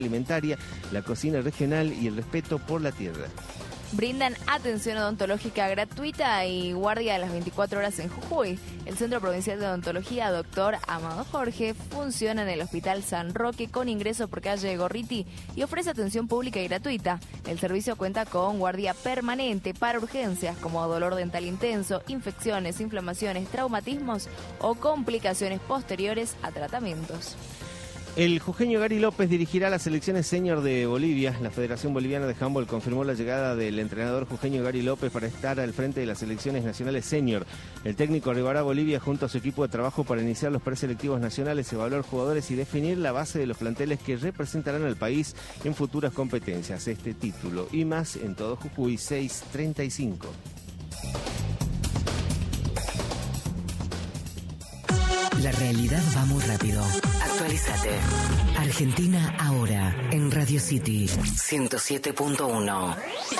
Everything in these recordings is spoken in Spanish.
alimentaria, la cocina regional y el respeto por la tierra. Brindan atención odontológica gratuita y guardia a las 24 horas en Jujuy. El Centro Provincial de Odontología Dr. Amado Jorge funciona en el Hospital San Roque con ingreso por calle Gorriti y ofrece atención pública y gratuita. El servicio cuenta con guardia permanente para urgencias como dolor dental intenso, infecciones, inflamaciones, traumatismos o complicaciones posteriores a tratamientos. El jujeño Gary López dirigirá las selecciones senior de Bolivia. La Federación Boliviana de Handball confirmó la llegada del entrenador jujeño Gary López para estar al frente de las selecciones nacionales senior. El técnico arribará a Bolivia junto a su equipo de trabajo para iniciar los preselectivos nacionales, evaluar jugadores y definir la base de los planteles que representarán al país en futuras competencias. Este título y más en todo Jujuy 635. La realidad va muy rápido. Actualízate. Argentina ahora en Radio City 107.1.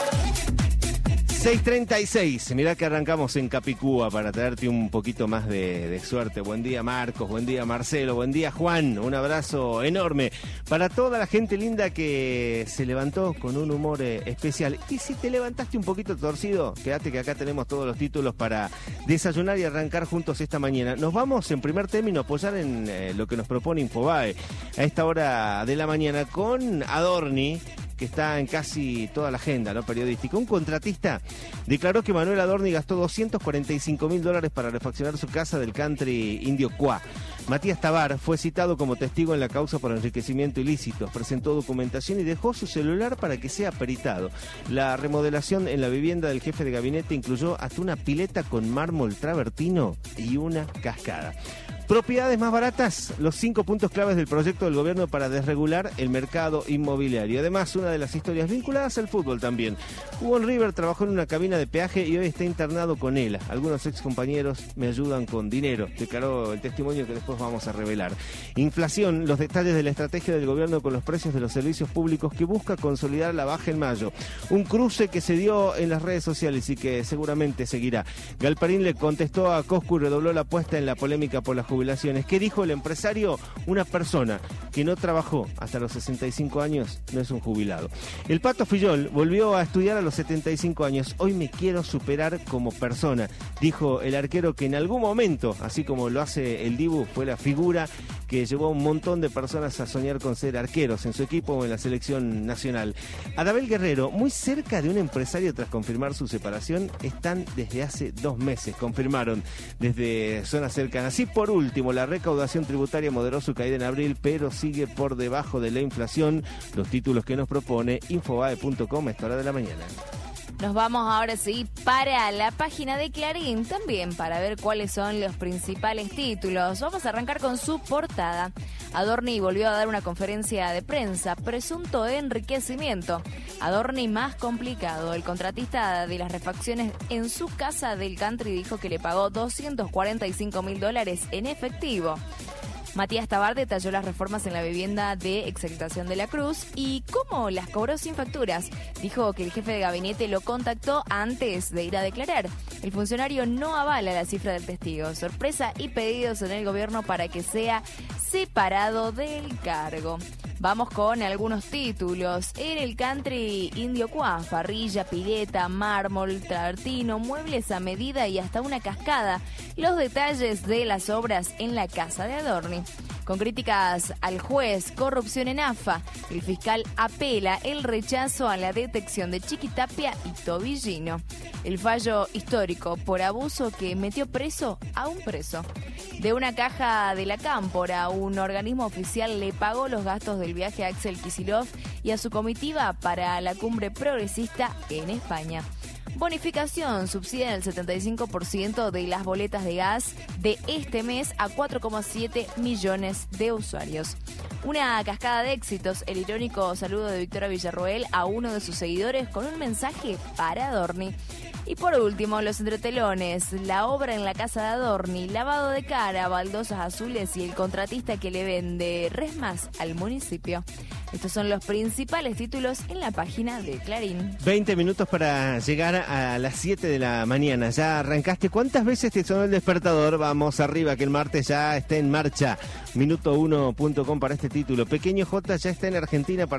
6:36, mirá que arrancamos en Capicúa para traerte un poquito más de suerte. Buen día Marcos, buen día Marcelo, buen día Juan, un abrazo enorme para toda la gente linda que se levantó con un humor especial. Y si te levantaste un poquito torcido, quédate que acá tenemos todos los títulos para desayunar y arrancar juntos esta mañana. Nos vamos en primer término a apoyar en lo que nos propone Infobae a esta hora de la mañana con Adorni, que está en casi toda la agenda, ¿no?, periodística. Un contratista declaró que Manuel Adorni gastó $245.000 para refaccionar su casa del country indio Cuá. Matías Tabar fue citado como testigo en la causa por enriquecimiento ilícito, presentó documentación y dejó su celular para que sea peritado. La remodelación en la vivienda del jefe de gabinete incluyó hasta una pileta con mármol travertino y una cascada. Propiedades más baratas, los 5 puntos claves del proyecto del gobierno para desregular el mercado inmobiliario. Además, una de las historias vinculadas al fútbol también. Jugó en River, trabajó en una cabina de peaje y hoy está internado con ELA. Algunos ex compañeros me ayudan con dinero, declaró el testimonio que después vamos a revelar. Inflación, los detalles de la estrategia del gobierno con los precios de los servicios públicos que busca consolidar la baja en mayo. Un cruce que se dio en las redes sociales y que seguramente seguirá. Galperín le contestó a Coscu y redobló la apuesta en la polémica por la jubilaciones. ¿Qué dijo el empresario? Una persona que no trabajó hasta los 65 años no es un jubilado. El Pato Fillol volvió a estudiar a los 75 años. Hoy me quiero superar como persona, dijo el arquero que en algún momento, así como lo hace el Dibu, fue la figura que llevó a un montón de personas a soñar con ser arqueros en su equipo o en la selección nacional. Adabel Guerrero, muy cerca de un empresario tras confirmar su separación, están desde hace 2 meses, confirmaron desde zonas cercanas. Y por último, la recaudación tributaria moderó su caída en abril, pero sigue por debajo de la inflación. Los títulos que nos propone Infobae.com a esta hora de la mañana. Nos vamos ahora sí para la página de Clarín también para ver cuáles son los principales títulos. Vamos a arrancar con su portada. Adorni volvió a dar una conferencia de prensa, presunto enriquecimiento. Adorni más complicado. El contratista de las refacciones en su casa del country dijo que le pagó $245.000 en efectivo. Matías Tabar detalló las reformas en la vivienda de Exaltación de la Cruz y cómo las cobró sin facturas. Dijo que el jefe de gabinete lo contactó antes de ir a declarar. El funcionario no avala la cifra del testigo. Sorpresa y pedidos en el gobierno para que sea separado del cargo. Vamos con algunos títulos. En el country indio Cuá, parrilla, pileta, mármol, travertino, muebles a medida y hasta una cascada. Los detalles de las obras en la casa de Adorni. Con críticas al juez, corrupción en AFA, el fiscal apela el rechazo a la detección de Chiquitapia y Tobillino. El fallo histórico por abuso que metió preso a un preso. De una caja de la Cámpora, un organismo oficial le pagó los gastos del viaje a Axel Kicillof y a su comitiva para la cumbre progresista en España. Bonificación subsidia el 75% de las boletas de gas de este mes a 4,7 millones de usuarios. Una cascada de éxitos, el irónico saludo de Victoria Villarroel a uno de sus seguidores con un mensaje para Adorni. Y por último, los entretelones, la obra en la casa de Adorni, lavado de cara, baldosas azules y el contratista que le vende resmas al municipio. Estos son los principales títulos en la página de Clarín. 20 minutos para llegar a las 7 de la mañana. ¿Ya arrancaste? ¿Cuántas veces te sonó el despertador? Vamos arriba, que el martes ya está en marcha. Minuto1.com para este título. Pequeño J ya está en Argentina para